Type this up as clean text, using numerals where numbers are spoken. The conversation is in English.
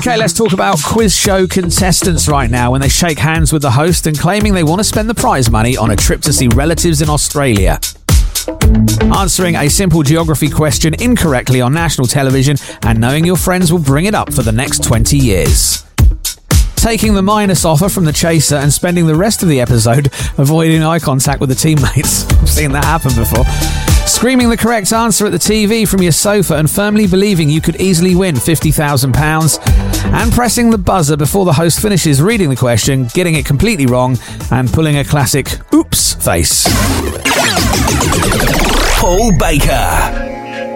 Okay, let's talk about quiz show contestants right now when they shake hands with the host and claiming they want to spend the prize money on a trip to see relatives in Australia. Answering a simple geography question incorrectly on national television and knowing your friends will bring it up for the next 20 years. Taking the minus offer from the chaser and spending the rest of the episode avoiding eye contact with the teammates. I've seen that happen before. Screaming the correct answer at the TV from your sofa and firmly believing you could easily win £50,000. And pressing the buzzer before the host finishes reading the question, getting it completely wrong, and pulling a classic oops face. Paul Baker.